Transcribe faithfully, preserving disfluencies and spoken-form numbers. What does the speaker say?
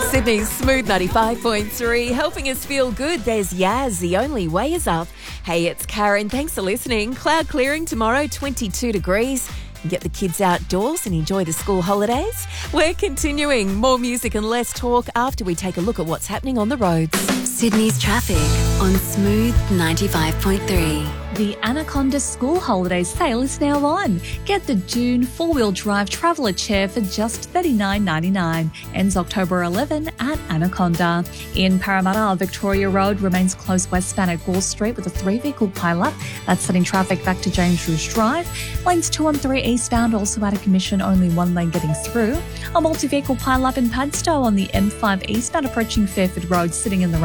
Sydney's Smooth ninety-five point three, helping us feel good. There's Yaz, The Only Way Is Up. Hey, it's Karen. Thanks for listening. Cloud clearing tomorrow, twenty-two degrees. Get the kids outdoors and enjoy the school holidays. We're continuing. More music and less talk after we take a look at what's happening on the roads. Sydney's traffic on Smooth ninety-five point three. The Anaconda School Holiday Sale is now on. Get the Dune four-wheel drive traveller chair for just thirty-nine ninety-nine. Ends October eleventh at Anaconda. In Parramatta, Victoria Road remains closed westbound at Gore Street with a three-vehicle pile-up. That's setting traffic back to James Rouge Drive. Lanes two and three eastbound also out of commission, only one lane getting through. A multi-vehicle pile-up in Padstow on the M five eastbound approaching Fairford Road, sitting in the